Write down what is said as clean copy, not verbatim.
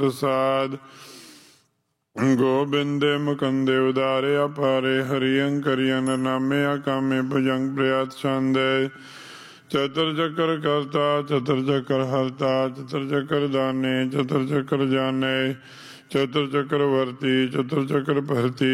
प्रसाद गोबिंदे मुकंदे उदारे अपारे हरियं करियन नामे अकामे भुजंग प्रयात छंदे चतुर चक्र करता चतुर चक्र हरता चतुर चक्र दाने चतुर चक्र जाने चतुर चक्र वर्ती चतुर चक्र भरती